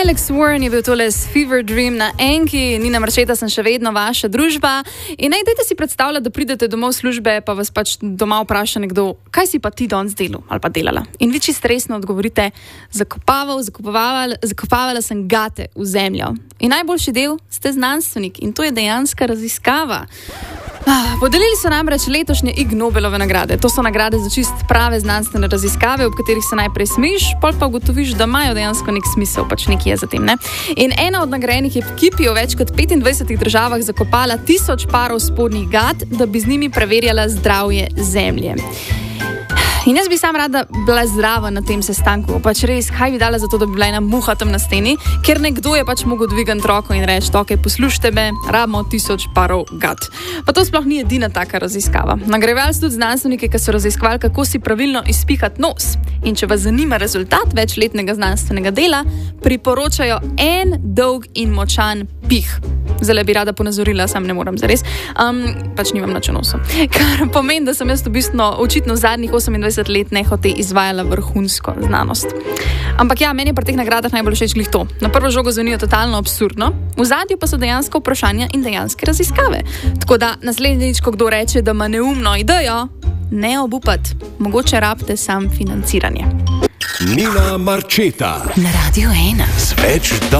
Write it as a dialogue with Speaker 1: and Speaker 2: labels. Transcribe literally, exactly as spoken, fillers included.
Speaker 1: Alex Warren je bil tole s Fever Dream na Enki, Nina Marčeta sem še vedno vaša družba. In naj dajte si predstavljati, da pridete domov v službe, pa vas pač doma vpraša nekdo, kaj si pa ti danes delal ali pa delala. In vi čisto resno odgovorite, zakopaval, zakopavala, zakopavala sem gate v zemljo. In najboljši del ste znanstvenik in to je dejanska raziskava. Ah, podelili so namreč letošnje Ig Nobelove nagrade. To so nagrade za čist prave znanstvene raziskave, ob katerih se najprej smiš, pol pa ugotoviš, da imajo dejansko nek smisel, pač nekaj je za tem, ne? In ena od nagrajenih ekip je v več kot petindvajsetih državah zakopala tisoč parov spodnjih gat, da bi z njimi preverjala zdravje zemlje. In jaz bi sam rada bila zraven na tem sestanku, pač res, kaj bi dala za to, da bi bila ena muha tam na steni, ker nekdo je pač mogel dvigati roko in reči, ok, poslušajte me, rabimo tisoč parov gat. Pa to sploh ni edina taka raziskava. Nagrajevali so tudi znanstvenike, ki so raziskovali, kako si pravilno izpihati nos. In če vas zanima rezultat večletnega znanstvenega dela, priporočajo en dolg in močan pih. Zdaj bi rada ponazorila, sam ne moram zares. Um, pač nimam nič v nosu. Kar pomeni, da sem jaz v bistvu očitno zadnjih osemindvajset let nehote izvajala vrhunsko znanost. Ampak ja, meni je pri teh nagradah najbolj všeč glih to. Na prvo žogo zvenijo totalno absurdno, v zadju pa so dejansko vprašanja in dejanske raziskave. Tako da naslednjič, ko kdo reče, da ima neumno idejo, ne obupati. Mogoče rabite sam financiranje.
Speaker 2: Nina Marčeta
Speaker 3: na Radio ena.
Speaker 2: Sveč